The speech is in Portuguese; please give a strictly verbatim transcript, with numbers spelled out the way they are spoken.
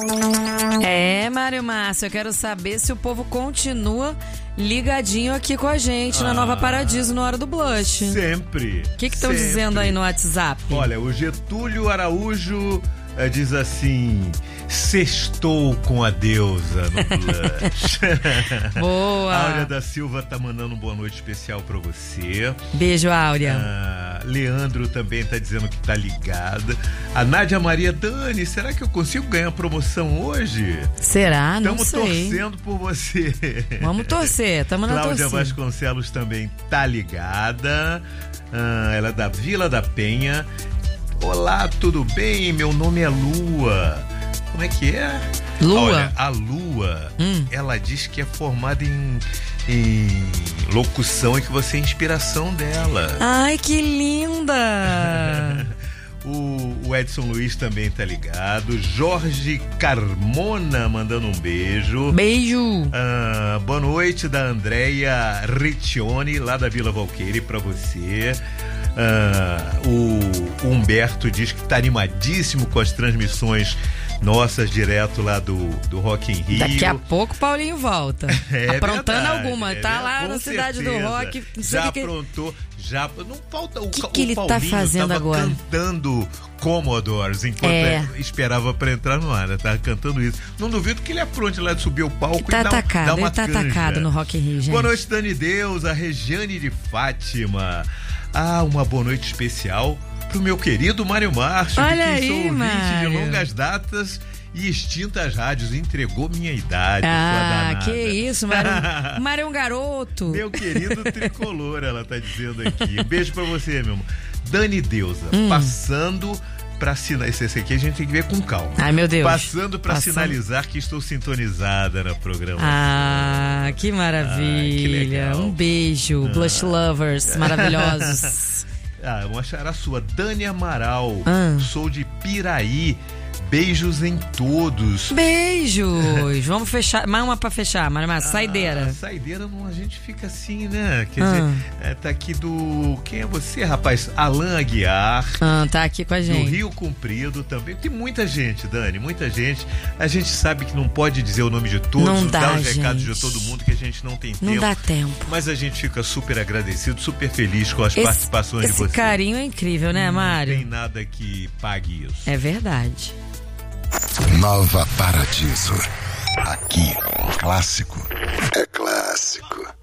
É, Mário Márcio, eu quero saber se o povo continua ligadinho aqui com a gente ah, na Nova Paradiso na hora do Blush. Sempre. O que estão dizendo aí no WhatsApp? Olha, o Getúlio Araújo eh, diz assim: sextou com a deusa no Blush. Boa. A Áurea da Silva tá mandando um boa noite especial pra você. Beijo, Áurea. Ah, Leandro também tá dizendo que tá ligada. A Nádia Maria: Dani, será que eu consigo ganhar promoção hoje? Será? Não Tamo sei. Estamos torcendo por você. Vamos torcer, tamo na torcida. Cláudia Vasconcelos também tá ligada. Ah, ela é da Vila da Penha. Olá, tudo bem? Meu nome é Lua. Como é que é? Lua. Olha, a Lua, hum. ela diz que é formada em, em locução e que você é a inspiração dela. Ai, que linda! o, o Edson Luiz também tá ligado. Jorge Carmona mandando um beijo. Beijo! Ah, boa noite da Andréia Riccioni, lá da Vila Valqueire, pra você. Ah, o Humberto diz que tá animadíssimo com as transmissões nossas direto lá do, do Rock in Rio. Daqui a pouco o Paulinho volta. É aprontando verdade, alguma. é, tá lá com na Cidade certeza. do Rock. Não sei já que aprontou, já. Não falta o, que o que ele Paulinho tá fazendo tava agora? Cantando Commodores enquanto É. esperava pra entrar no ar, né? Tava cantando isso. Não duvido que ele apronte lá de subir o palco tá e dar, atacado, dar uma ele tá canja. atacado no Rock in Rio, gente. Boa noite, Dani Deus, a Regiane de Fátima. Ah, uma boa noite especial pro meu querido Mário Márcio, Olha de quem aí, sou ouvinte Mário. de longas datas e extintas rádios. Entregou minha idade. Ah, que isso, Mário. Mário é um garoto. Meu querido tricolor, ela tá dizendo aqui. Um beijo pra você, meu amor. Dani Deusa, hum. passando pra sinalizar. Esse aqui a gente tem que ver com calma. Ai, meu Deus. Passando pra passando. sinalizar que estou sintonizada na programação. Ah, que maravilha. Ah, que legal. Um beijo, ah. Blush Lovers maravilhosos. Ah, vou achar a sua. Dani Amaral, ah. sou de Piraí. Beijos em todos. Beijos. Vamos fechar. Mais uma pra fechar, Mário Márcio. Saideira. Ah, saideira, não, a gente fica assim, né? Quer ah. dizer, é, tá aqui do... Quem é você, rapaz? Alan Aguiar. Ah, tá aqui com a gente. Do Rio Comprido também. Tem muita gente, Dani, muita gente. A gente sabe que não pode dizer o nome de todos, não dá, dar os gente. recados de todo mundo, que a gente não tem tempo. Não dá tempo. Mas a gente fica super agradecido, super feliz com as esse, participações esse de vocês. Esse carinho é incrível, né, Mário? Não tem nada que pague isso. É verdade. Nova Paradiso. Aqui, clássico é clássico.